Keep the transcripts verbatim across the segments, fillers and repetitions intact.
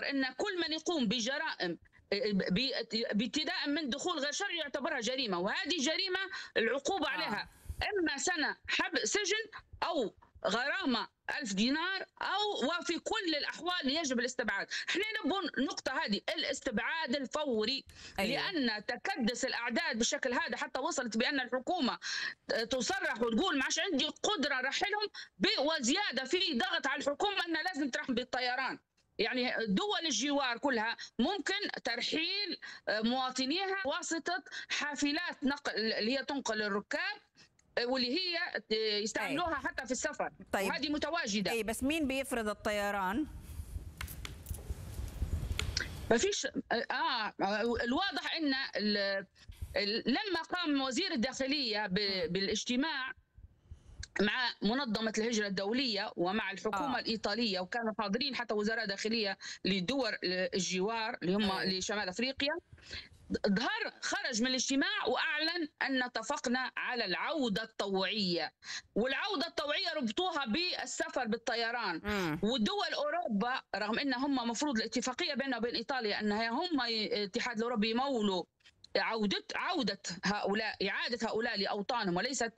يعتبر أن كل من يقوم بجرائم بابتداء من دخول غير شرعي يعتبرها جريمة، وهذه جريمة العقوبة عليها إما سنة حبس سجن أو غرامة ألف دينار أو وفي كل الأحوال يجب الاستبعاد. احنا نبون النقطة هذه الاستبعاد الفوري. أيوة. لأن تكدس الأعداد بالشكل هذا حتى وصلت بأن الحكومة تصرح وتقول معش عندي قدرة رحلهم، وزيادة في ضغط على الحكومة أنها لازم ترحل بالطيران. يعني دول الجوار كلها ممكن ترحيل مواطنيها واسطة حافلات نقل اللي هي تنقل الركاب واللي هي يستعملوها أي. حتى في السفر. طيب. وهذه متواجدة. اي بس مين بيفرض الطيران؟ ما فيش. اه الواضح ان لما قام وزير الداخلية بالاجتماع مع منظمة الهجرة الدولية ومع الحكومة آه. الإيطالية، وكانوا حاضرين حتى وزراء داخلية لدول الجوار اللي هم أي. لشمال أفريقيا، ظهر خرج من الاجتماع واعلن ان اتفقنا على العوده الطوعيه، والعوده الطوعيه ربطوها بالسفر بالطيران. م. ودول اوروبا رغم ان هم مفروض الاتفاقيه بيننا وبين ايطاليا انها هم الاتحاد الاوروبي يمولوا عودة عودة هؤلاء إعادة هؤلاء لأوطانهم، وليست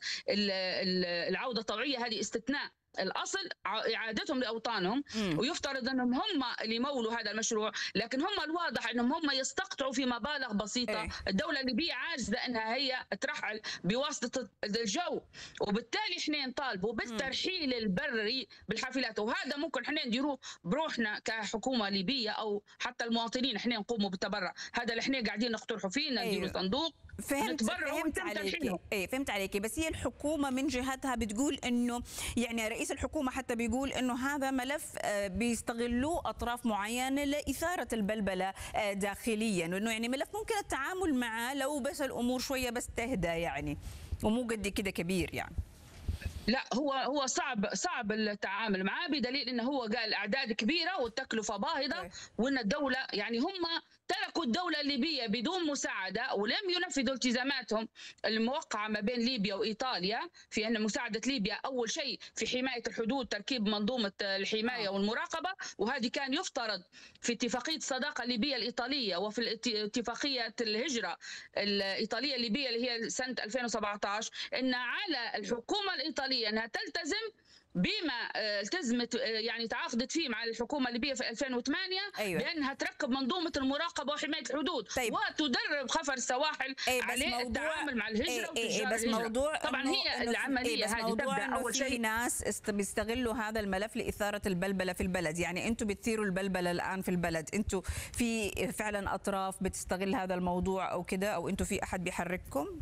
العودة الطوعية، هذه استثناء. الأصل إعادتهم لأوطانهم. مم. ويفترض أنهم هم اللي يمولوا هذا المشروع، لكن هم الواضح أنهم هم يستقطعوا في مبالغ بسيطة. ايه. الدولة الليبية عاجزة أنها هي ترحل بواسطة الجو، وبالتالي احنا نطالبوا بالترحيل البري بالحافلات، وهذا ممكن احنا نديروه بروحنا كحكومة ليبية أو حتى المواطنين احنا نقوموا بالتبرع. هذا اللي احنا قاعدين نقترحوا فيه، نديروا أيوه. صندوق. فهمت فهمت عليكي. ايه فهمت عليكي، بس هي الحكومه من جهتها بتقول انه يعني رئيس الحكومه حتى بيقول انه هذا ملف بيستغلوه اطراف معينه لاثاره البلبله داخليا، وانه يعني ملف ممكن التعامل معه لو بس الامور شويه بس تهدى يعني، ومو قد كده كبير يعني. لا هو هو صعب صعب التعامل معاه، بدليل انه هو قال اعداد كبيره والتكلفه باهظه، وان الدوله يعني هم تركوا الدوله الليبيه بدون مساعده ولم ينفذوا التزاماتهم الموقعه ما بين ليبيا وايطاليا في ان مساعده ليبيا اول شيء في حمايه الحدود، تركيب منظومه الحمايه والمراقبه، وهذه كان يفترض في اتفاقيه الصداقه الليبيه الايطاليه وفي اتفاقيه الهجره الايطاليه الليبيه اللي هي سنه ألفين وسبعة عشر ان على الحكومه الايطاليه انها تلتزم بما التزمت يعني تعاقدت فيه مع الحكومه الليبيه في ألفين وثمانية. أيوة. بانها تركب منظومه المراقبه وحمايه الحدود. طيب. وتدرب خفر السواحل أي على التعامل مع الهجره أي والتجاره. بس موضوع طبعا هي العمليه هذه تبدا اول شيء. في ناس بيستغلوا هذا الملف لاثاره البلبله في البلد، يعني انتم بتثيروا البلبله الان في البلد، انتم في فعلا اطراف بتستغل هذا الموضوع او كده، او انتم في احد بيحرككم؟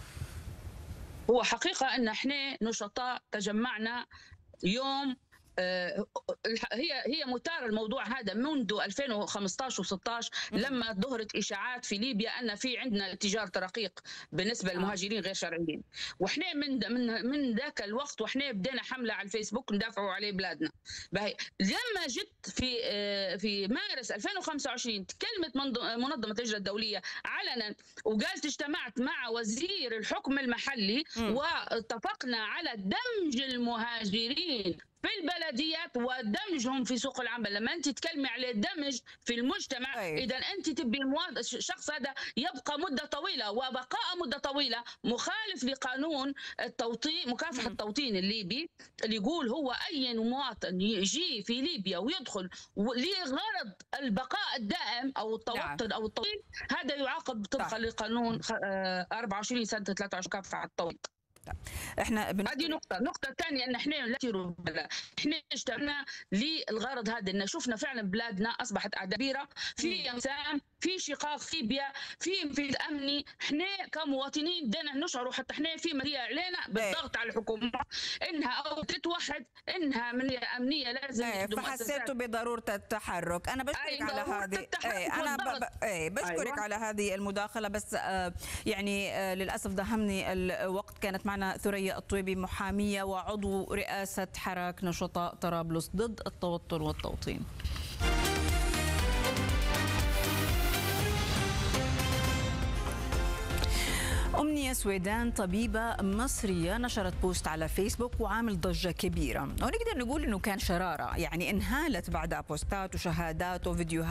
هو حقيقه ان احنا نشطاء تجمعنا يوم هي هي مثار الموضوع هذا منذ ألفين وخمسة عشر وستة عشر لما ظهرت اشاعات في ليبيا ان في عندنا تجاره رقيق بالنسبه للمهاجرين غير شرعيين، واحنا من من من ذاك الوقت واحنا بدينا حمله على الفيسبوك ندافعوا عليه بلادنا. لما جت في في مارس ألفين وخمسة وعشرين تكلمت منظمه الهجره الدوليه علنا وقالت اجتمعت مع وزير الحكم المحلي م. واتفقنا على دمج المهاجرين في البلديات ودمجهم في سوق العمل. لما انت تتكلمي على الدمج في المجتمع أيه. اذا انت تبي المواطن الشخص هذا يبقى مده طويله، وبقاء مده طويله مخالف لقانون التوطين مكافحه م. التوطين الليبي اللي يقول هو اي مواطن يجي في ليبيا ويدخل لغرض البقاء الدائم او التوطن نعم. او التوطين هذا يعاقب طبقا لقانون أربعة وعشرين سنه ثلاثة وعشرين مكافحه التوطين. احنا بن... هذه نقطة، النقطة الثانية ان احنا لا احنا اجتمعنا للغرض هذا، ان شفنا فعلا بلادنا اصبحت اعداء كبيرة، في انسان في شقاق في ليبيا، في في الامني، احنا كمواطنين بدنا نشعر حتى احنا في مسؤولية علينا بالضغط على الحكومة انها او تتوحد انها من امنية لازم ايه فحسيتوا بضرورة التحرك. انا بشكرك أيه على هذه ايه انا ب... ايه بشكرك أيوة. على هذه المداخلة، بس آه يعني آه للاسف دهمني الوقت. كانت معنا ثريا الطويبي محامية وعضو رئاسة حراك نشطاء طرابلس ضد التوتر والتوطين. أمنية سويدان طبيبة مصرية نشرت بوست على فيسبوك وعامل ضجة كبيرة، ونقدر نقول أنه كان شرارة، يعني انهالت بعدها بوستات وشهادات وفيديوهات